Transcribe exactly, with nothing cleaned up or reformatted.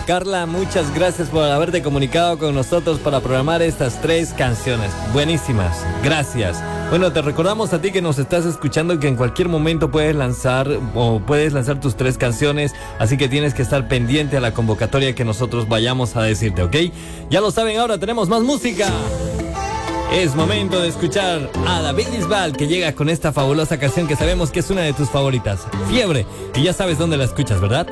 Carla, muchas gracias por haberte comunicado con nosotros para programar estas tres canciones. Buenísimas, gracias. Bueno, te recordamos a ti que nos estás escuchando que en cualquier momento puedes lanzar o puedes lanzar tus tres canciones, así que tienes que estar pendiente a la convocatoria que nosotros vayamos a decirte, ¿ok? Ya lo saben, ahora tenemos más música. Es momento de escuchar a David Bisbal, que llega con esta fabulosa canción que sabemos que es una de tus favoritas, Fiebre, y ya sabes dónde la escuchas, ¿verdad?